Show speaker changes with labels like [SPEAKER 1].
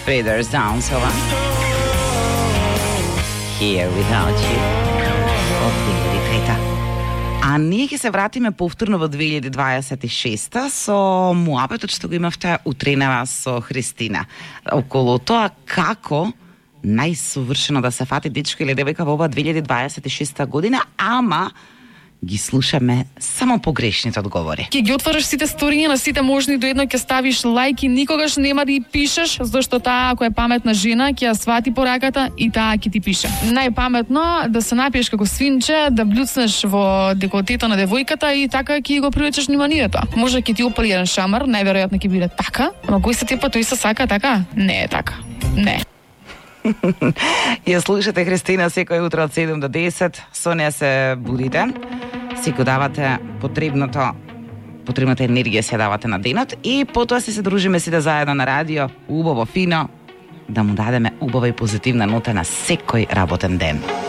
[SPEAKER 1] Feathers Downsova. Here Without You. Од 2003. А ние ќе се вратиме повторно во 2026 со муабетот што го имавте утренава со Христина. Околу тоа како најсовршено да се фати дечко или девојка во ова 2026 година, ама ги слушаме само погрешните одговори.
[SPEAKER 2] Ќе ги отвориш сите стории на сите можни, до едно ќе ставиш лайк и никогаш нема да ги пишеш, зашто таа ако е паметна жена ќе ја свати пораката и таа ќе ти пише. Најпаметно да се напиеш како свинче, да блюцнеш во деколтето на девојката и така ќе го привлечеш вниманието. Може ќе ти опали еден шамар, најверојатно ќе биде така, но кој се типа тој се сака така? Не е така. Не.
[SPEAKER 1] Ја слушате Христина секој утро од 7 до 10, со неја се будите. Секој давате потребната енергија се давате на денот и потоа се дружиме сите заедно на радио, убаво, фино, да му дадеме убава и позитивна нота на секој работен ден.